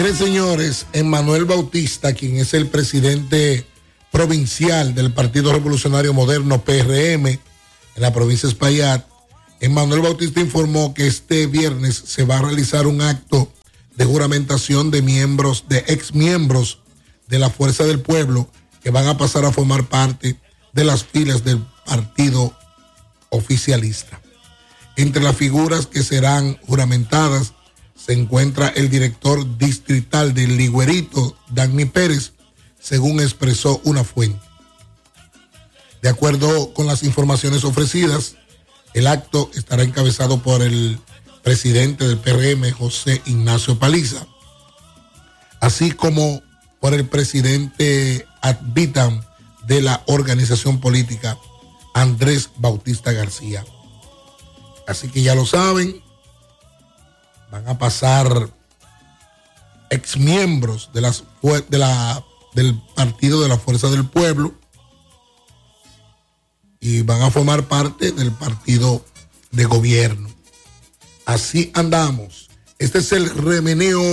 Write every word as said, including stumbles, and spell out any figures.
Miren, señores, Emmanuel Bautista, quien es el presidente provincial del Partido Revolucionario Moderno, P R M, en la provincia de Espaillat, Emmanuel Bautista informó que este viernes se va a realizar un acto de juramentación de miembros, de exmiembros de la Fuerza del Pueblo, que van a pasar a formar parte de las filas del partido oficialista. Entre las figuras que serán juramentadas se encuentra el director distrital del Ligüerito, Dagny Pérez, según expresó una fuente. De acuerdo con las informaciones ofrecidas, el acto estará encabezado por el presidente del P R M, José Ignacio Paliza, así como por el presidente ad vitam de la organización política, Andrés Bautista García. Así que ya lo saben, van a pasar exmiembros de las de la del Partido de la Fuerza del Pueblo y van a formar parte del partido de gobierno. Así andamos. Este es el remeneo